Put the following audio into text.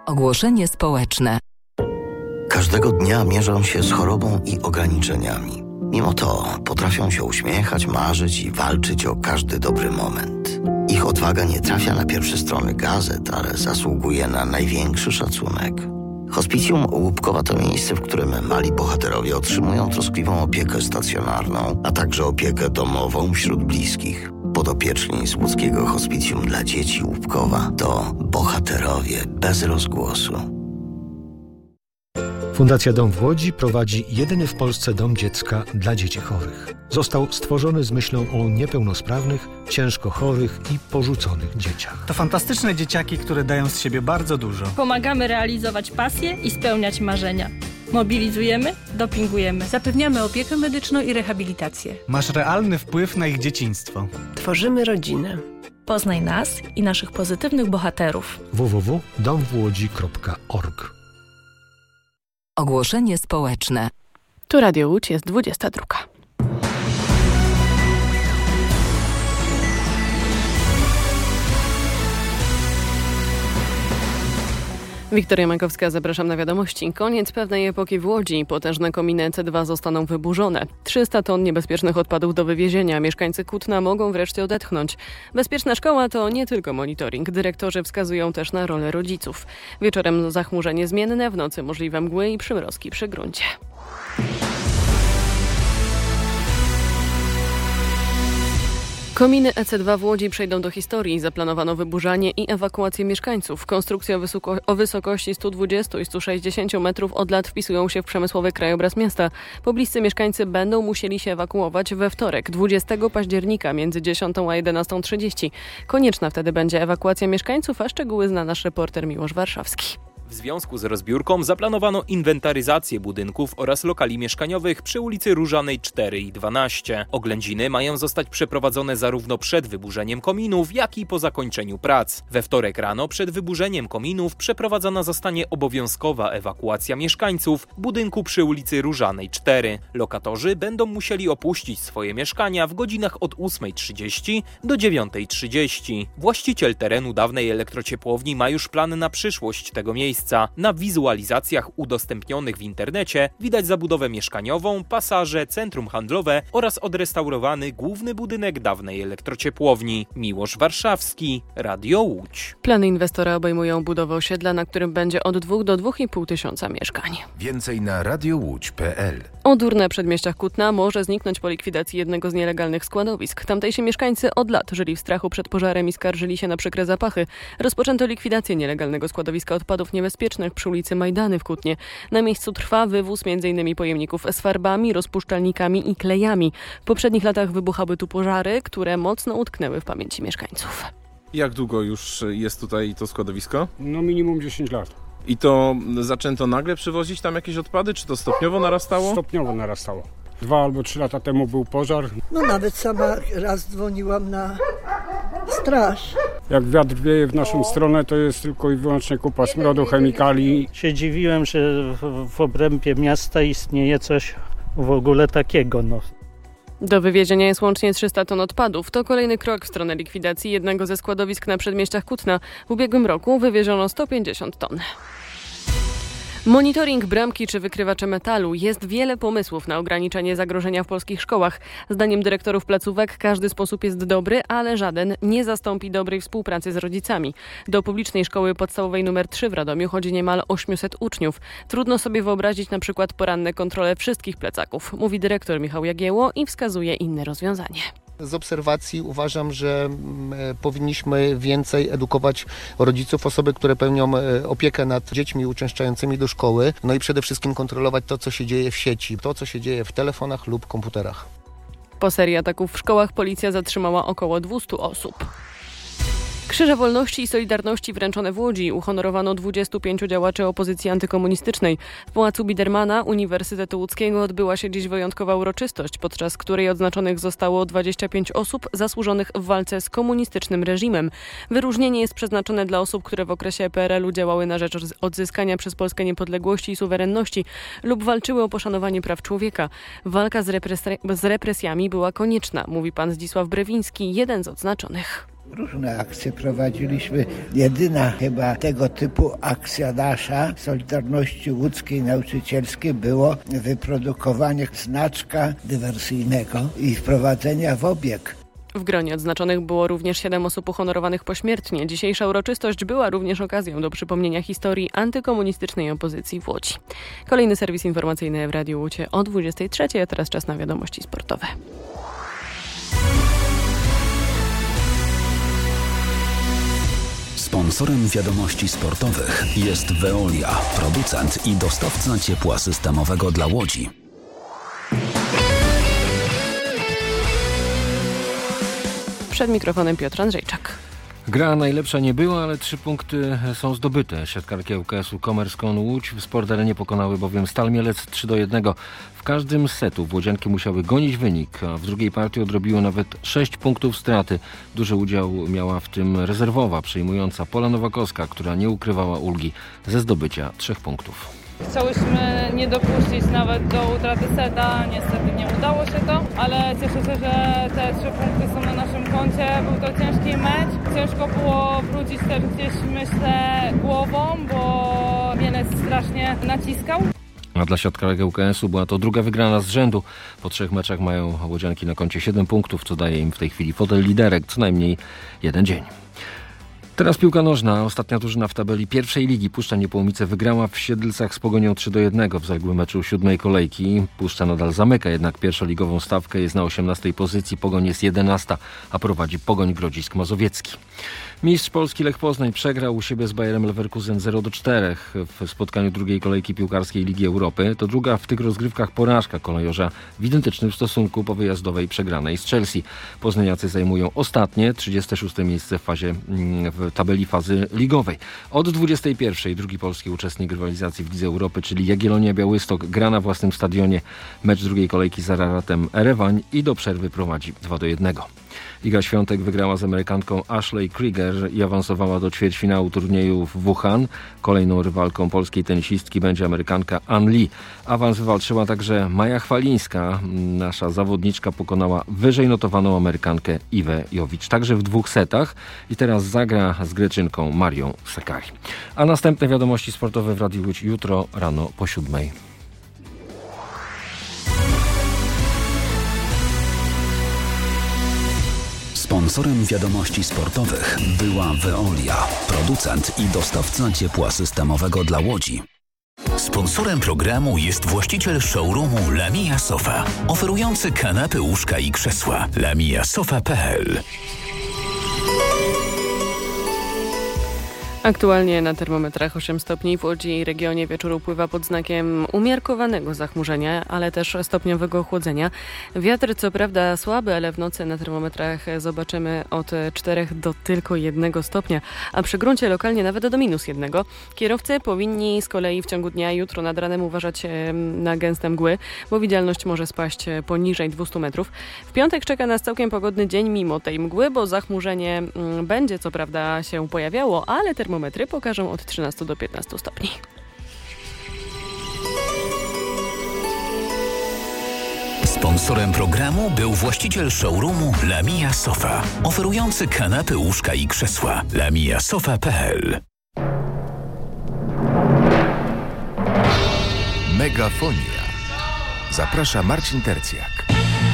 Ogłoszenie społeczne. Każdego dnia mierzą się z chorobą i ograniczeniami. Mimo to potrafią się uśmiechać, marzyć i walczyć o każdy dobry moment. Ich odwaga nie trafia na pierwsze strony gazet, ale zasługuje na największy szacunek. Hospicjum Łupkowa to miejsce, w którym mali bohaterowie otrzymują troskliwą opiekę stacjonarną, a także opiekę domową wśród bliskich. Podopieczni z łódzkiego Hospicjum dla Dzieci Łupkowa to bohaterowie bez rozgłosu. Fundacja Dom w Łodzi prowadzi jedyny w Polsce dom dziecka dla dzieci chorych. Został stworzony z myślą o niepełnosprawnych, ciężko chorych i porzuconych dzieciach. To fantastyczne dzieciaki, które dają z siebie bardzo dużo. Pomagamy realizować pasje i spełniać marzenia. Mobilizujemy, dopingujemy. Zapewniamy opiekę medyczną i rehabilitację. Masz realny wpływ na ich dzieciństwo. Tworzymy rodzinę. Poznaj nas i naszych pozytywnych bohaterów. www.domwłodzi.org. Ogłoszenie społeczne. Tu Radio Łódź, jest 22. Wiktoria Makowska, zapraszam na wiadomości. Koniec pewnej epoki w Łodzi. Potężne kominy C2 zostaną wyburzone. 300 ton niebezpiecznych odpadów do wywiezienia. Mieszkańcy Kutna mogą wreszcie odetchnąć. Bezpieczna szkoła to nie tylko monitoring. Dyrektorzy wskazują też na rolę rodziców. Wieczorem zachmurzenie zmienne, w nocy możliwe mgły i przymrozki przy gruncie. Kominy EC2 w Łodzi przejdą do historii. Zaplanowano wyburzanie i ewakuację mieszkańców. Konstrukcje o wysokości 120 i 160 metrów od lat wpisują się w przemysłowy krajobraz miasta. Pobliscy mieszkańcy będą musieli się ewakuować we wtorek, 20 października między 10 a 11:30. Konieczna wtedy będzie ewakuacja mieszkańców, a szczegóły zna nasz reporter Miłosz Warszawski. W związku z rozbiórką zaplanowano inwentaryzację budynków oraz lokali mieszkaniowych przy ulicy Różanej 4 i 12. Oględziny mają zostać przeprowadzone zarówno przed wyburzeniem kominów, jak i po zakończeniu prac. We wtorek rano przed wyburzeniem kominów przeprowadzona zostanie obowiązkowa ewakuacja mieszkańców budynku przy ulicy Różanej 4. Lokatorzy będą musieli opuścić swoje mieszkania w godzinach od 8:30 do 9:30. Właściciel terenu dawnej elektrociepłowni ma już plan na przyszłość tego miejsca. Na wizualizacjach udostępnionych w internecie widać zabudowę mieszkaniową, pasaże, centrum handlowe oraz odrestaurowany główny budynek dawnej elektrociepłowni. Miłosz Warszawski, Radio Łódź. Plany inwestora obejmują budowę osiedla, na którym będzie od 2 do 2,5 tysiąca mieszkań. Więcej na radiołódź.pl. Odór przedmieściach Kutna może zniknąć po likwidacji jednego z nielegalnych składowisk. Tamtejsi mieszkańcy od lat żyli w strachu przed pożarem i skarżyli się na przykre zapachy. Rozpoczęto likwidację nielegalnego składowiska odpadów niebezpiecznych przy ulicy Majdany w Kutnie. Na miejscu trwa wywóz m.in. pojemników z farbami, rozpuszczalnikami i klejami. W poprzednich latach wybuchały tu pożary, które mocno utknęły w pamięci mieszkańców. Jak długo już jest tutaj to składowisko? No minimum 10 lat. I to zaczęto nagle przywozić tam jakieś odpady, czy to stopniowo narastało? Stopniowo narastało. 2 albo 3 lata temu był pożar. No nawet sama raz dzwoniłam na straż. Jak wiatr wieje w naszą stronę, to jest tylko i wyłącznie kupa smrodu, chemikali. Się dziwiłem, że w obrębie miasta istnieje coś w ogóle takiego. Do wywiezienia jest łącznie 300 ton odpadów. To kolejny krok w stronę likwidacji jednego ze składowisk na przedmieściach Kutna. W ubiegłym roku wywieziono 150 ton. Monitoring, bramki czy wykrywacze metalu. Jest wiele pomysłów na ograniczenie zagrożenia w polskich szkołach. Zdaniem dyrektorów placówek każdy sposób jest dobry, ale żaden nie zastąpi dobrej współpracy z rodzicami. Do publicznej szkoły podstawowej nr 3 w Radomiu chodzi niemal 800 uczniów. Trudno sobie wyobrazić na przykład poranne kontrole wszystkich plecaków, mówi dyrektor Michał Jagiełło i wskazuje inne rozwiązanie. Z obserwacji uważam, że powinniśmy więcej edukować rodziców, osoby, które pełnią opiekę nad dziećmi uczęszczającymi do szkoły, no i przede wszystkim kontrolować to, co się dzieje w sieci, to, co się dzieje w telefonach lub komputerach. Po serii ataków w szkołach policja zatrzymała około 200 osób. Krzyże Wolności i Solidarności wręczone w Łodzi uhonorowano 25 działaczy opozycji antykomunistycznej. W Pałacu Bidermana Uniwersytetu Łódzkiego odbyła się dziś wyjątkowa uroczystość, podczas której odznaczonych zostało 25 osób zasłużonych w walce z komunistycznym reżimem. Wyróżnienie jest przeznaczone dla osób, które w okresie PRL-u działały na rzecz odzyskania przez Polskę niepodległości i suwerenności lub walczyły o poszanowanie praw człowieka. Walka z represjami była konieczna, mówi pan Zdzisław Brewiński, jeden z odznaczonych. Różne akcje prowadziliśmy. Jedyna chyba tego typu akcja nasza Solidarności Łódzkiej Nauczycielskiej było wyprodukowanie znaczka dywersyjnego i wprowadzenia w obieg. W gronie odznaczonych było również 7 osób uhonorowanych pośmiertnie. Dzisiejsza uroczystość była również okazją do przypomnienia historii antykomunistycznej opozycji w Łodzi. Kolejny serwis informacyjny w Radiu Łódź o 23:00, a teraz czas na wiadomości sportowe. Sponsorem wiadomości sportowych jest Veolia, producent i dostawca ciepła systemowego dla Łodzi. Przed mikrofonem Piotr Andrzejczak. Gra najlepsza nie była, ale 3 punkty są zdobyte. Siatkarki ŁKS-u Commerzone Łódź w Sport Arenie pokonały bowiem Stal Mielec 3-1. W każdym z setów Łodzianki musiały gonić wynik, a w drugiej partii odrobiły nawet 6 punktów straty. Duży udział miała w tym rezerwowa przejmująca Pola Nowakowska, która nie ukrywała ulgi ze zdobycia 3 punktów. Chciałyśmy nie dopuścić nawet do utraty seta, niestety nie udało się to, ale cieszę się, że te 3 punkty są na naszym koncie. Był to ciężki mecz, ciężko było wrócić też gdzieś, myślę, głową, bo Mielec strasznie naciskał. A dla siatkarek ŁKS-u była to druga wygrana z rzędu. Po 3 meczach mają Łodzianki na koncie 7 punktów, co daje im w tej chwili fotel liderek co najmniej 1 dzień. Teraz piłka nożna. Ostatnia drużyna w tabeli pierwszej ligi. Puszcza Niepołomice wygrała w Siedlcach z Pogonią 3-1 w zaległym meczu 7. kolejki. Puszcza nadal zamyka jednak pierwszoligową stawkę. Jest na 18 pozycji. Pogoń jest 11, a prowadzi Pogoń Grodzisk Mazowiecki. Mistrz Polski Lech Poznań przegrał u siebie z Bayerem Leverkusen 0-4 w spotkaniu drugiej kolejki piłkarskiej Ligi Europy. To druga w tych rozgrywkach porażka kolejorza w identycznym stosunku po wyjazdowej przegranej z Chelsea. Poznaniacy zajmują ostatnie 36. miejsce w tabeli fazy ligowej. Od 21. drugi polski uczestnik rywalizacji w Lidze Europy, czyli Jagiellonia Białystok, gra na własnym stadionie mecz drugiej kolejki z Araratem Erewań i do przerwy prowadzi 2-1. Iga Świątek wygrała z Amerykanką Ashley Krieger i awansowała do ćwierćfinału turnieju w Wuhan. Kolejną rywalką polskiej tenisistki będzie Amerykanka An Lee. Awans wywalczyła także Maja Chwalińska. Nasza zawodniczka pokonała wyżej notowaną Amerykankę Iwę Jowicz, także w 2 setach i teraz zagra z Greczynką Marią Sakkari. A następne wiadomości sportowe w Radiu Łódź jutro rano po 7:00. Sponsorem wiadomości sportowych była Veolia, producent i dostawca ciepła systemowego dla Łodzi. Sponsorem programu jest właściciel showroomu Lamia Sofa, oferujący kanapy, łóżka i krzesła. lamiasofa.pl. Aktualnie na termometrach 8 stopni w Łodzi i regionie wieczór upływa pod znakiem umiarkowanego zachmurzenia, ale też stopniowego ochłodzenia. Wiatr co prawda słaby, ale w nocy na termometrach zobaczymy od 4 do tylko 1 stopnia, a przy gruncie lokalnie nawet do -1. Kierowcy powinni z kolei w ciągu dnia jutro nad ranem uważać na gęste mgły, bo widzialność może spaść poniżej 200 metrów. W piątek czeka nas całkiem pogodny dzień mimo tej mgły, bo zachmurzenie będzie co prawda się pojawiało, ale termometry pokażą od 13 do 15 stopni. Sponsorem programu był właściciel showroomu Lamia Sofa, oferujący kanapy, łóżka i krzesła. lamiasofa.pl. Megafonia. Zaprasza Marcin Tercjak.